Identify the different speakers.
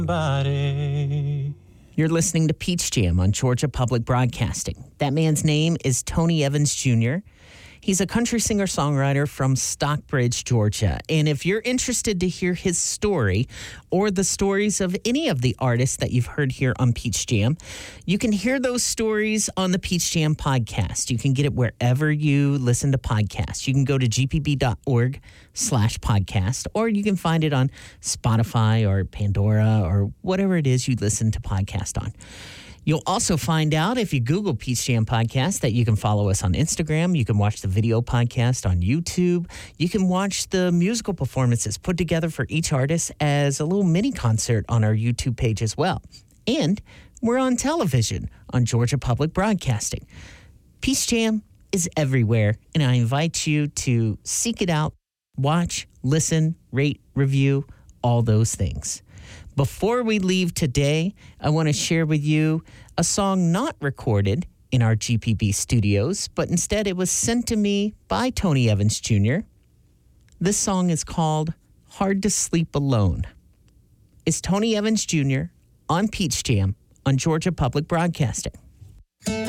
Speaker 1: Body.
Speaker 2: You're listening to Peach Jam on Georgia Public Broadcasting. That man's name is Tony Evans Jr. He's a country singer-songwriter from Stockbridge, Georgia. And if you're interested to hear his story or the stories of any of the artists that you've heard here on Peach Jam, you can hear those stories on the Peach Jam podcast. You can get it wherever you listen to podcasts. You can go to gpb.org/podcast, or you can find it on Spotify or Pandora or whatever it is you listen to podcast on. You'll also find out if you Google Peach Jam Podcast that you can follow us on Instagram. You can watch the video podcast on YouTube. You can watch the musical performances put together for each artist as a little mini concert on our YouTube page as well. And we're on television on Georgia Public Broadcasting. Peach Jam is everywhere, and I invite you to seek it out, watch, listen, rate, review, all those things. Before we leave today, I want to share with you a song not recorded in our GPB studios, but instead it was sent to me by Tony Evans Jr. This song is called Hard to Sleep Alone. It's Tony Evans Jr. on Peach Jam on Georgia Public Broadcasting.